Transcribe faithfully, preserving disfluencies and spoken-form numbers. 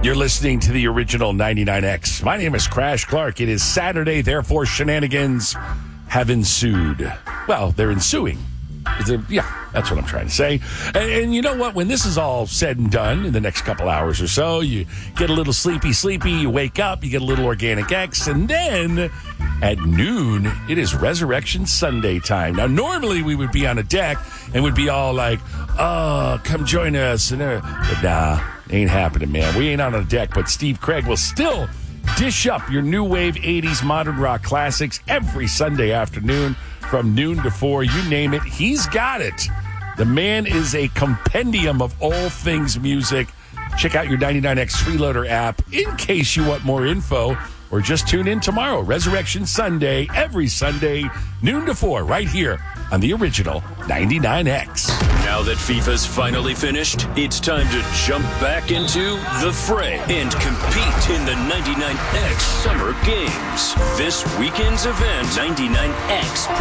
You're listening to the original ninety-nine X. My name is Crash Clark. It is Saturday, therefore shenanigans have ensued. Well, they're ensuing. It, yeah, that's what I'm trying to say. And, and you know what? When this is all said and done in the next couple hours or so, you get a little sleepy, sleepy, you wake up, you get a little Organic X, and then at noon, it is Resurrection Sunday time. Now, normally we would be on a deck and would be all like, oh, come join us. And, uh, but nah, ain't happening, man. We ain't on a deck, but Steve Craig will still dish up your new wave eighties modern rock classics every Sunday afternoon from noon to four. You name it, he's got it. The man is a compendium of all things music. Check out your ninety-nine X Freeloader app in case you want more info, or just tune in tomorrow, Resurrection Sunday, every Sunday, noon to four, right here on the original ninety-nine X. Now that FIFA's finally finished, it's time to jump back into the fray and compete in the ninety-nine X Summer Games. This weekend's event, ninety-nine X